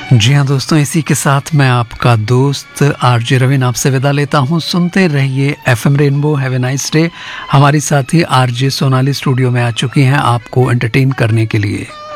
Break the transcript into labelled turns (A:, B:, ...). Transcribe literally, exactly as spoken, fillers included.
A: जी हाँ दोस्तों, इसी के साथ मैं आपका दोस्त आरजे रवीन आपसे विदा लेता हूँ। सुनते रहिए FM rainbow. Have a nice day. हमारी साथी आरजे सोनाली स्टूडियो में आ चुकी हैं आपको एंटरटेन करने के लिए।